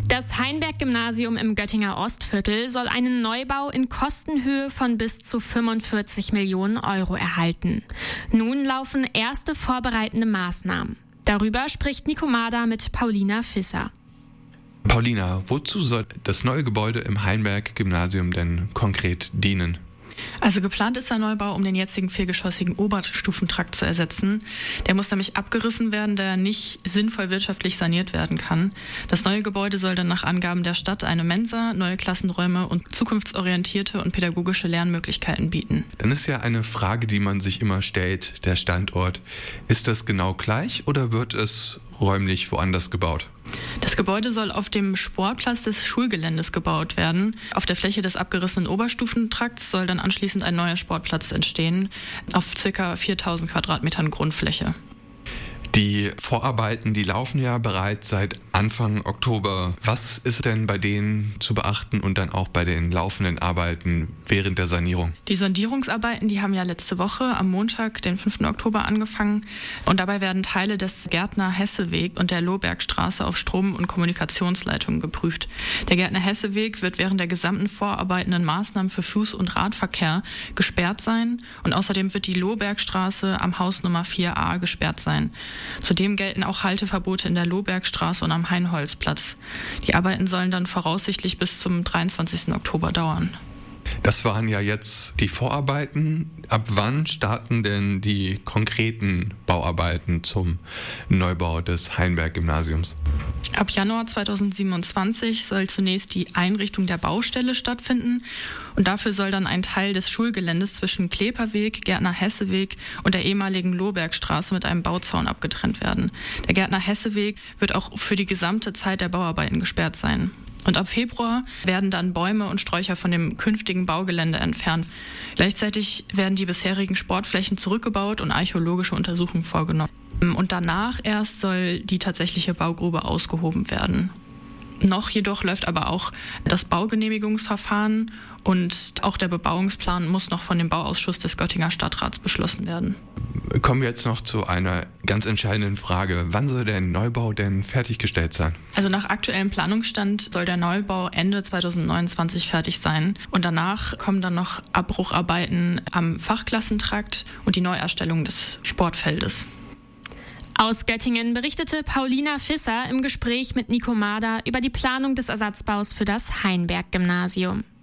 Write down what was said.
Das Heinberg-Gymnasium im Göttinger Ostviertel soll einen Neubau in Kostenhöhe von bis zu 45 Millionen Euro erhalten. Nun laufen erste vorbereitende Maßnahmen. Darüber spricht Nico Mader mit Paulina Fisser. Paulina, wozu soll das neue Gebäude im Heinberg-Gymnasium denn konkret dienen? Also geplant ist der Neubau, um den jetzigen viergeschossigen Oberstufentrakt zu ersetzen. Der muss nämlich abgerissen werden, da er nicht sinnvoll wirtschaftlich saniert werden kann. Das neue Gebäude soll dann nach Angaben der Stadt eine Mensa, neue Klassenräume und zukunftsorientierte und pädagogische Lernmöglichkeiten bieten. Dann ist ja eine Frage, die man sich immer stellt, der Standort. Ist das genau gleich oder wird es räumlich woanders gebaut? Das Gebäude soll auf dem Sportplatz des Schulgeländes gebaut werden. Auf der Fläche des abgerissenen Oberstufentrakts soll dann anschließend ein neuer Sportplatz entstehen, auf ca. 4000 Quadratmetern Grundfläche. Die Vorarbeiten, die laufen ja bereits seit Anfang Oktober. Was ist denn bei denen zu beachten und dann auch bei den laufenden Arbeiten während der Sanierung? Die Sondierungsarbeiten, die haben ja letzte Woche am Montag, den 5. Oktober angefangen. Und dabei werden Teile des Gärtner-Hesse-Weg und der Lohbergstraße auf Strom- und Kommunikationsleitungen geprüft. Der Gärtner-Hesse-Weg wird während der gesamten vorarbeitenden Maßnahmen für Fuß- und Radverkehr gesperrt sein. Und außerdem wird die Lohbergstraße am Haus Nummer 4a gesperrt sein. Zudem gelten auch Halteverbote in der Lohbergstraße und am Heinholzplatz. Die Arbeiten sollen dann voraussichtlich bis zum 23. Oktober dauern. Das waren ja jetzt die Vorarbeiten. Ab wann starten denn die konkreten Bauarbeiten zum Neubau des Heinberg-Gymnasiums? Ab Januar 2027 soll zunächst die Einrichtung der Baustelle stattfinden und dafür soll dann ein Teil des Schulgeländes zwischen Kleperweg, Gärtner-Hesse-Weg und der ehemaligen Lohbergstraße mit einem Bauzaun abgetrennt werden. Der Gärtner-Hesse-Weg wird auch für die gesamte Zeit der Bauarbeiten gesperrt sein. Und ab Februar werden dann Bäume und Sträucher von dem künftigen Baugelände entfernt. Gleichzeitig werden die bisherigen Sportflächen zurückgebaut und archäologische Untersuchungen vorgenommen. Und danach erst soll die tatsächliche Baugrube ausgehoben werden. Noch jedoch läuft aber auch das Baugenehmigungsverfahren und auch der Bebauungsplan muss noch von dem Bauausschuss des Göttinger Stadtrats beschlossen werden. Kommen wir jetzt noch zu einer ganz entscheidenden Frage. Wann soll der Neubau denn fertiggestellt sein? Also nach aktuellem Planungsstand soll der Neubau Ende 2029 fertig sein. Und danach kommen dann noch Abbrucharbeiten am Fachklassentrakt und die Neuerstellung des Sportfeldes. Aus Göttingen berichtete Paulina Fisser im Gespräch mit Nico Mader über die Planung des Ersatzbaus für das Heinberg-Gymnasium.